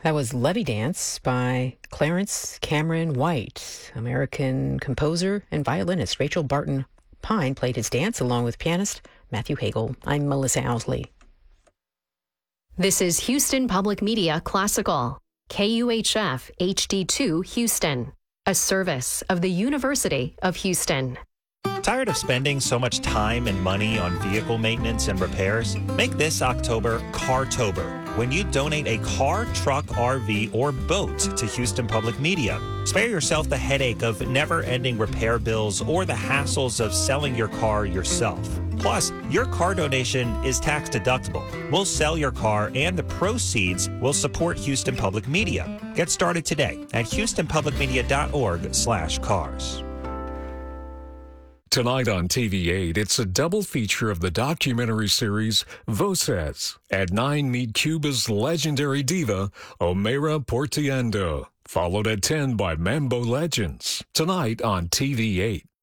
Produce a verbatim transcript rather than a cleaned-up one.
That was Levy Dance by Clarence Cameron White. American composer and violinist Rachel Barton Pine played his dance along with pianist Matthew Hagel. I'm Melissa Owsley. This is Houston Public Media Classical, K U H F H D two Houston, a service of the University of Houston. Tired of spending so much time and money on vehicle maintenance and repairs? Make this October Cartober, when you donate a car, truck, R V, or boat to Houston Public Media. Spare yourself the headache of never-ending repair bills or the hassles of selling your car yourself. Plus, your car donation is tax deductible. We'll sell your car and the proceeds will support Houston Public Media. Get started today at houston public media dot org slash cars. Tonight on T V eight, it's a double feature of the documentary series Voces. At nine, meet Cuba's legendary diva, Omaira Portiendo. Followed at ten by Mambo Legends. Tonight on T V eight.